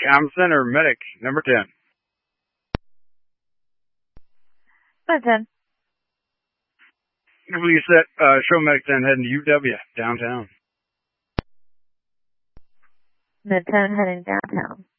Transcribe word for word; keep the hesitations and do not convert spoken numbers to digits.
Amundsen or Medic, number ten. Number ten. W set, uh, show Medic ten heading to U W, downtown. Med ten heading downtown.